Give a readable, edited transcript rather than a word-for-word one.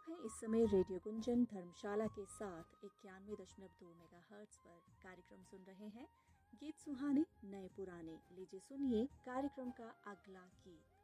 हैं इस समय रेडियो गुंजन धर्मशाला के साथ 91.2 मेगाहर्ट्ज पर कार्यक्रम सुन रहे हैं। गीत सुहाने नए पुराने, लीजिए सुनिए कार्यक्रम का अगला गीत।